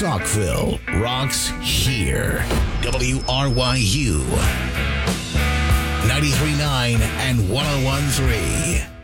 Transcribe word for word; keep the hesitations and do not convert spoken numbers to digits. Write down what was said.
Saukville rocks here. W R Y U ninety-three point nine and one oh one point three.